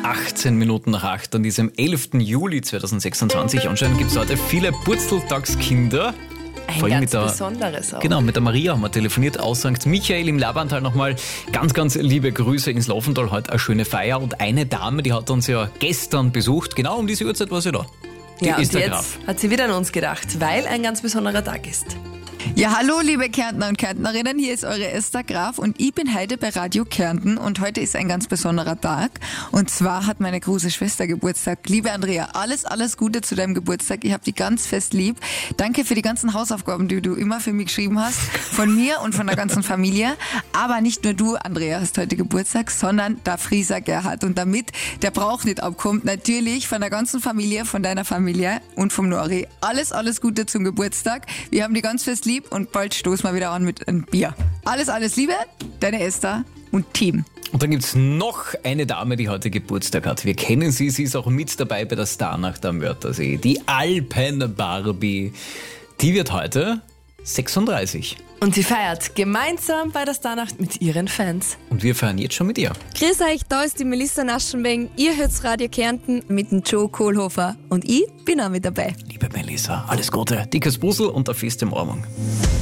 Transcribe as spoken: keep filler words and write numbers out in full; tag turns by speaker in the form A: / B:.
A: achtzehn Minuten nach acht an diesem elften Juli zweitausendsechsundzwanzig. Anscheinend gibt es heute viele Purzeltagskinder.
B: Ein
A: Vor allem
B: ganz
A: mit der,
B: besonderes auch.
A: Genau, mit der Maria haben wir telefoniert aus Sankt Michael im Labantal nochmal. Ganz, ganz liebe Grüße ins Laufental. Heute eine schöne Feier. Und eine Dame, die hat uns ja gestern besucht. Genau um diese Uhrzeit war sie da. Die
B: Ja, und
A: Esther
B: jetzt
A: Graf.
B: hat sie wieder an uns gedacht, weil ein ganz besonderer Tag ist.
C: Ja, hallo liebe Kärntner und Kärntnerinnen, hier ist eure Esther Graf und ich bin heute bei Radio Kärnten und heute ist ein ganz besonderer Tag und zwar hat meine große Schwester Geburtstag. Liebe Andrea, alles, alles Gute zu deinem Geburtstag, ich habe dich ganz fest lieb. Danke für die ganzen Hausaufgaben, die du immer für mich geschrieben hast, von mir und von der ganzen Familie. Aber nicht nur du, Andrea, hast heute Geburtstag, sondern der Frieser Gerhard und damit der Brauch nicht abkommt, natürlich von der ganzen Familie, von deiner Familie und vom Nori. Alles, alles Gute zum Geburtstag. Wir haben dich ganz fest lieb und bald stoßen wir wieder an mit einem Bier. Alles, alles Liebe, deine Esther und Team.
A: Und dann gibt es noch eine Dame, die heute Geburtstag hat. Wir kennen sie, sie ist auch mit dabei bei der Starnacht am Wörthersee. Die Alpen-Barbie. Die wird heute sechsunddreißig.
B: Und sie feiert gemeinsam bei der Starnacht mit ihren Fans.
A: Und wir feiern jetzt schon mit ihr.
D: Grüß euch, da ist die Melissa Naschenweng. Ihr hört Radio Kärnten mit dem Joe Kohlhofer. Und ich bin auch mit dabei.
A: Liebe Melissa, alles Gute, dickes Puzzle und eine feste Umarmung.